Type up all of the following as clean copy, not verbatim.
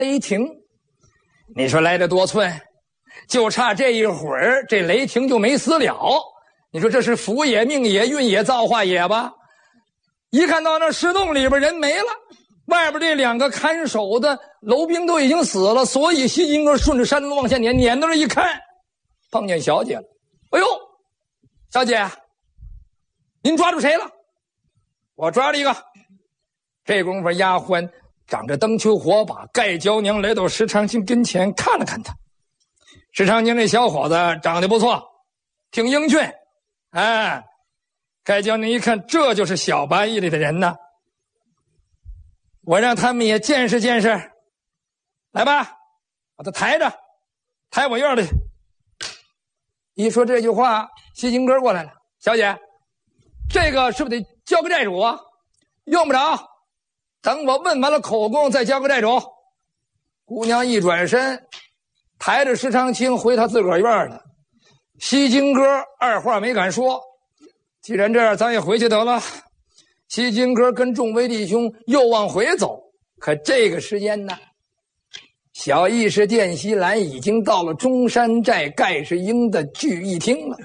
雷霆。你说来得多寸，就差这一会儿，这雷霆就没死了。你说这是福也、命也、运也、造化也吧？一看到那石洞里边人没了，外边这2个看守的楼兵都已经死了，所以西金哥顺着山路往下撵，撵到这一看，碰见小姐了。哎呦，小姐，您抓住谁了？我抓了一个。这功夫，丫鬟长着灯球火把，盖娇娘来到石长青跟前看了看他。石长青这小伙子长得不错，挺英俊。哎，盖娇娘一看，这就是小八义里的人呢。我让他们也见识见识。来吧，把他抬着，抬我院里去。一说这句话，西金哥过来了。小姐，这个是不是得交给寨主啊？用不着，等我问完了口供再交给寨主。姑娘一转身，抬着石长青回他自个儿院了。西金哥二话没敢说，既然这样，咱也回去得了。西金哥跟众位弟兄又往回走，可这个时间呢，小义士殿西兰已经到了中山寨盖世英的聚义厅了。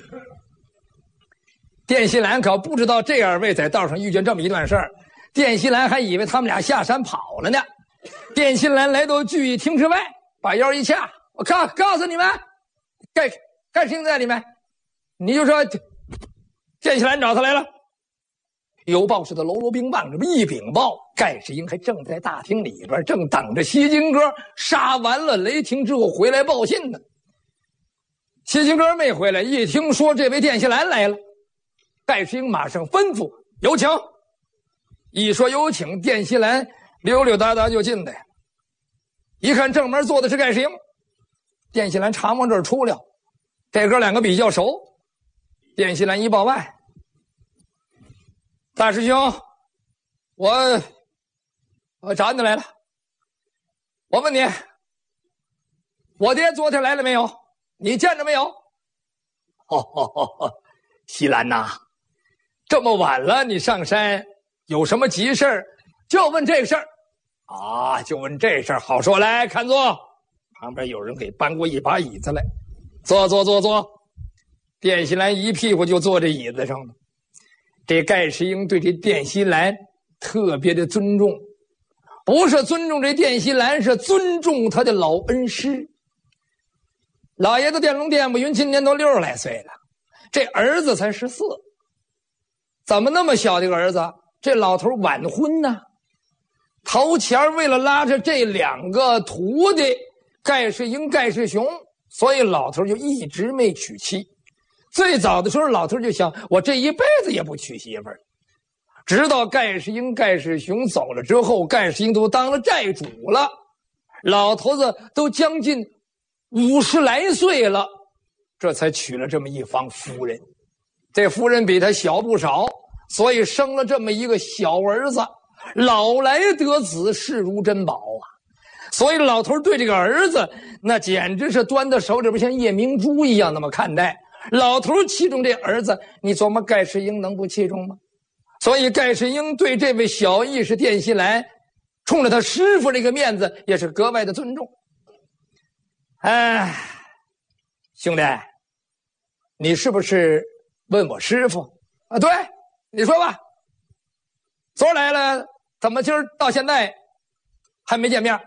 殿西兰可不知道这2位在道上遇见这么一段事儿，殿西兰还以为他们俩下山跑了呢。殿西兰来到聚义厅之外，把腰一掐，我告诉你们，盖世英在里面，你就说殿西兰找他来了。有报士的喽啰兵棒这么一禀报，盖世英还正在大厅里边，正等着西金哥杀完了雷霆之后回来报信呢。西金哥没回来，一听说这位殿西兰来了，盖世英马上吩咐有请。一说有请，殿西兰溜溜达达就进来，一看正门坐的是盖世英。殿西兰常往这儿出了，这哥2个比较熟。殿西兰一报外，大师兄，我找你来了。我问你，我爹昨天来了没有？你见着没有？西兰呐，这么晚了你上山有什么急事儿？就问这个事儿啊，就问这事儿。好说，来看坐。旁边有人给搬过一把椅子来，坐。殿西兰一屁股就坐这椅子上了。这盖世英对这殿西兰特别的尊重，不是尊重这殿西兰，是尊重他的老恩师。老爷子殿龙殿不云今年都60来岁了，这儿子才14，怎么那么小的个儿子？这老头晚婚呢。头前为了拉着这2个徒弟盖世英、盖世雄，所以老头就一直没娶妻。最早的时候，老头就想，我这一辈子也不娶媳妇儿。直到盖世英、盖世雄走了之后，盖世英都当了寨主了，老头子都将近50来岁了，这才娶了这么一房夫人。这夫人比他小不少，所以生了这么一个小儿子。老来得子，视如珍宝啊！所以老头对这个儿子，那简直是端到手里边像夜明珠一样那么看待。老头器重这儿子，你琢磨盖世英能不器重吗？所以盖世英对这位小义士殿西兰，冲着他师傅这个面子，也是格外的尊重。哎，兄弟，你是不是问我师傅啊？对，你说吧。昨儿来了，怎么今儿到现在还没见面？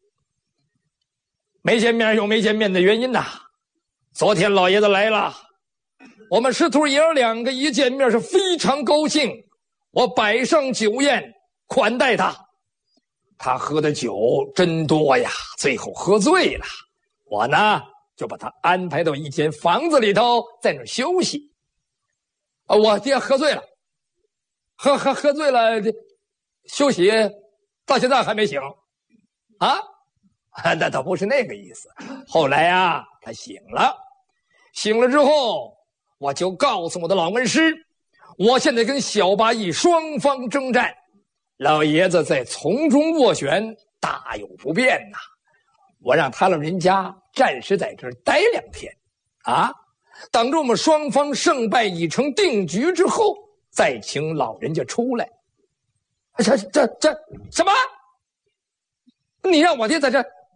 没见面有没见面的原因呐。昨天老爷子来了，我们师徒爷儿2个一见面是非常高兴，我摆上酒宴款待他。他喝的酒真多呀，最后喝醉了。我呢就把他安排到一间房子里头，在那儿休息。我爹喝醉了，喝醉了，休息到现在还没醒啊？那倒不是那个意思。后来啊，他醒了之后，我就告诉我的老恩师，我现在跟小八义双方征战，老爷子在从中斡旋，大有不便呐。我让他老人家暂时在这儿待2天啊，等着我们双方胜败已成定局之后，再请老人家出来。这什么？你让我爹在这